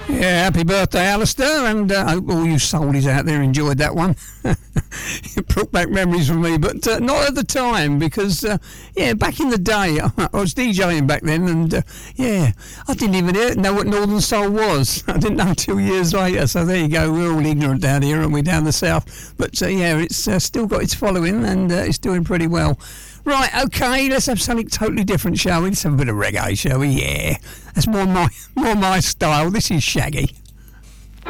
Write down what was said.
Yeah, happy birthday, Alistair, and I hope all you soulies out there enjoyed that one. It brought back memories for me, but not at the time, because, back in the day, I was DJing back then, and, I didn't even know what Northern Soul was. I didn't know 2 years later, so there you go, we're all ignorant down here, aren't we, down the south? But, it's still got its following, and it's doing pretty well. Right, okay, let's have something totally different, shall we? Let's have a bit of reggae, shall we? Yeah, that's more my style. This is Shaggy.